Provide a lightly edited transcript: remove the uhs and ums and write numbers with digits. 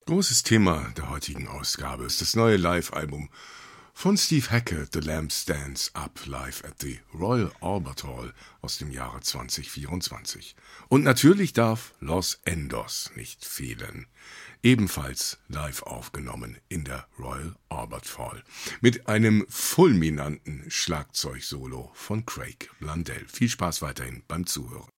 Großes Thema der heutigen Ausgabe ist das neue Live-Album von Steve Hackett, The Lamb Stands Up, live at the Royal Albert Hall aus dem Jahre 2024. Und natürlich darf Los Endos nicht fehlen. Ebenfalls live aufgenommen in der Royal Albert Hall. Mit einem fulminanten Schlagzeugsolo von Craig Blundell. Viel Spaß weiterhin beim Zuhören.